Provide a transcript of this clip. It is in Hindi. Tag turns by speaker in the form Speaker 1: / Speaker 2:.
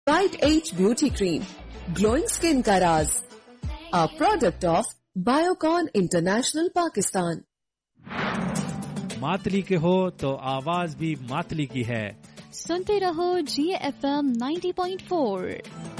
Speaker 1: White Age Beauty Cream, glowing skin का राज, a product of Biocon International Pakistan.
Speaker 2: Matali के हो तो आवाज भी मातली की है।
Speaker 3: सुनते रहो GFM 90.4।